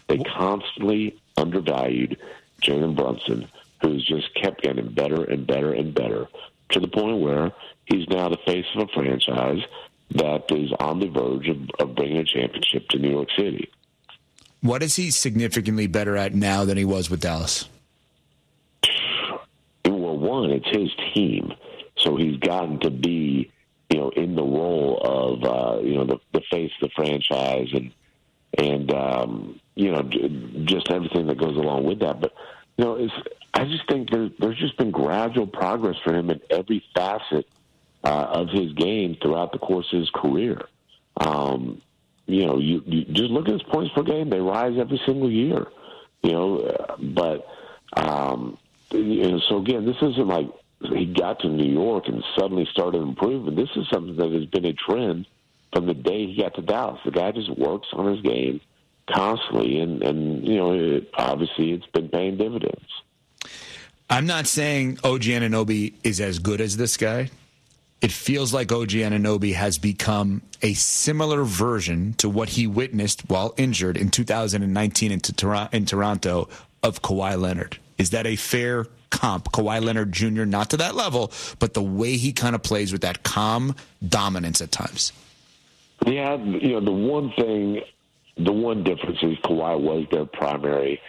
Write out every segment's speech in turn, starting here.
They constantly undervalued Jalen Brunson, who's just kept getting better and better and better, to the point where he's now the face of a franchise that is on the verge of bringing a championship to New York City. What is he significantly better at now than he was with Dallas? Well, one, it's his team. So he's gotten to be, in the role of, the face of the franchise and just everything that goes along with that. But, I just think there's just been gradual progress for him in every facet of his game throughout the course of his career. You just look at his points per game; they rise every single year. So again, this isn't like he got to New York and suddenly started improving. This is something that has been a trend from the day he got to Dallas. The guy just works on his game constantly, and obviously it's been paying dividends. I'm not saying OG Anunoby is as good as this guy. It feels like OG Anunoby has become a similar version to what he witnessed while injured in 2019 in Toronto of Kawhi Leonard. Is that a fair comp? Kawhi Leonard Jr., not to that level, but the way he kind of plays with that calm dominance at times. Yeah, the one difference is Kawhi was their primary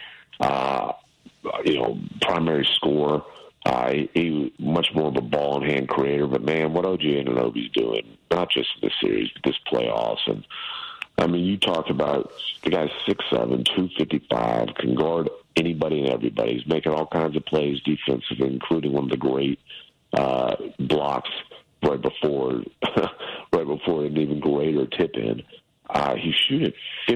scorer. He much more of a ball in hand creator, but man, what OG Anunoby's doing, not just in this series, but this playoffs. And I mean, you talked about the guy's 6'7", 255, can guard anybody and everybody. He's making all kinds of plays defensively, including one of the great blocks right before an even greater tip in. He's shooting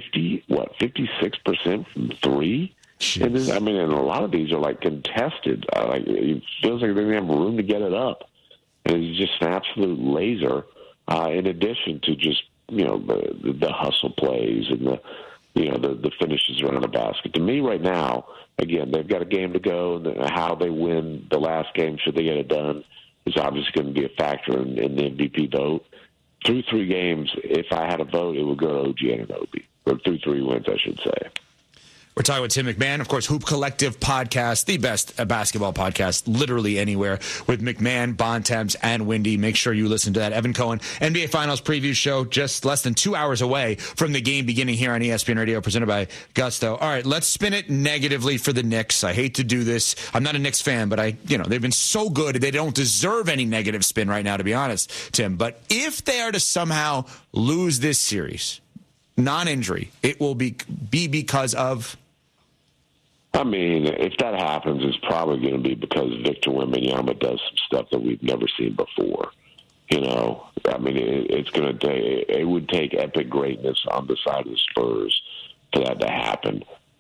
56% from three. And a lot of these are like contested. It feels like they don't have room to get it up. And he's just an absolute laser. In addition to just the hustle plays and the finishes around the basket. To me, right now, again, they've got a game to go. And how they win the last game, should they get it done, is obviously going to be a factor in the MVP vote. Through 3 games, if I had a vote, it would go to OG Anunoby. Or through 3 wins, I should say. We're talking with Tim McMahon, of course, Hoop Collective podcast, the best basketball podcast literally anywhere, with McMahon, Bontemps, and Windy. Make sure you listen to that. Evan Cohen, NBA Finals preview show, just less than 2 hours away from the game beginning here on ESPN Radio, presented by Gusto. All right, let's spin it negatively for the Knicks. I hate to do this. I'm not a Knicks fan, but they've been so good. They don't deserve any negative spin right now, to be honest, Tim. But if they are to somehow lose this series, non-injury, it will be because of... I mean, if that happens, it's probably going to be because Victor Wembanyama does some stuff that we've never seen before. I mean, it would take epic greatness on the side of the Spurs for that to happen.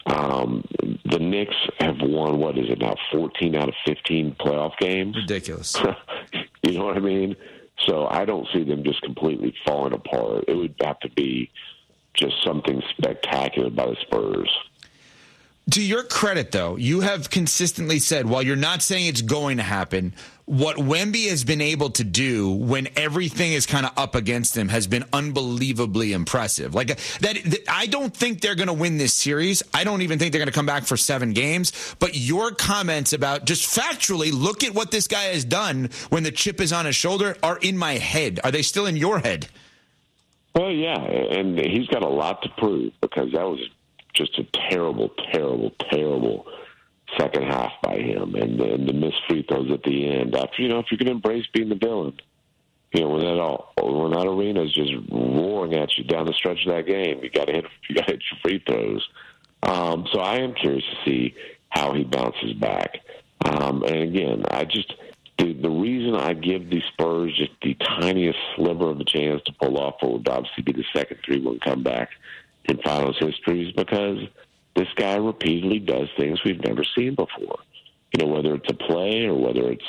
The Knicks have won, 14 out of 15 playoff games? Ridiculous. You know what I mean? So I don't see them just completely falling apart. It would have to be just something spectacular by the Spurs. To your credit, though, you have consistently said, while you're not saying it's going to happen, what Wemby has been able to do when everything is kind of up against him has been unbelievably impressive. Like that, I don't think they're going to win this series. I don't even think they're going to come back for 7 games. But your comments about just factually, look at what this guy has done when the chip is on his shoulder are in my head. Are they still in your head? Well, yeah, and he's got a lot to prove because that was just a terrible, terrible, terrible second half by him, and the missed free throws at the end. After if you're going to embrace being the villain, when that arena is just roaring at you down the stretch of that game, you got to hit your free throws. So I am curious to see how he bounces back. And again, the reason I give the Spurs just the tiniest sliver of a chance to pull off what would obviously be the second 3-1 comeback in finals history is because this guy repeatedly does things we've never seen before. Whether it's a play or whether it's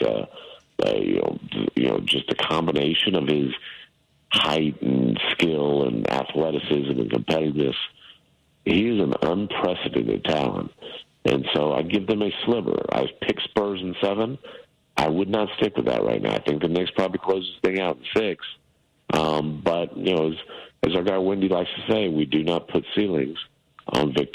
just a combination of his height and skill and athleticism and competitiveness. He is an unprecedented talent. And so I give them a sliver. I pick Spurs in 7. I would not stick with that right now. I think the Knicks probably close this thing out in 6. But, as our guy Wendy likes to say, we do not put ceilings on victory.